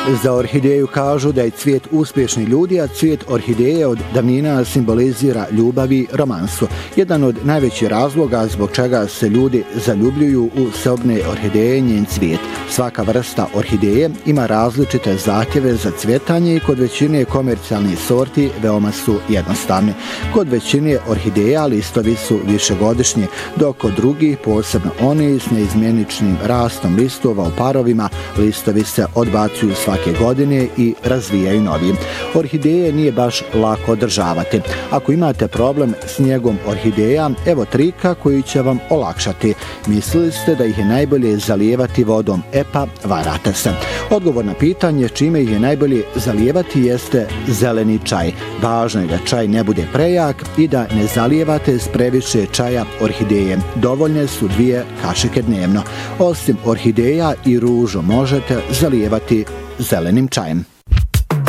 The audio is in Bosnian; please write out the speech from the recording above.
Za orhideju kažu da je cvijet uspješnih ljudi, a cvijet orhideje od davnina simbolizira ljubav i romansu. Jedan od najvećih razloga zbog čega se ljudi zaljubljuju u seobne orhideje je njen cvijet. Svaka vrsta orhideje ima različite zahtjeve za cvjetanje i kod većine komercijalnih sorti veoma su jednostavne. Kod većine orhideja listovi su višegodišnji, dok kod drugih, posebno oni s neizmjeničnim rastom listova u parovima, listovi se odbacuju svake godine i razvijaju novi. Orhideje nije baš lako održavati. Ako imate problem s njegom orhideja, evo trika koji će vam olakšati. Mislili ste da ih je najbolje zalijevati vodom, pa varate se. Odgovor na pitanje čime ih je najbolje zalijevati jeste zeleni čaj. Važno je da čaj ne bude prejak i da ne zalijevate s previše čaja orhideje. Dovoljne su 2 kašike dnevno. Osim orhideja i ružu možete zalijevati zelenim čajem.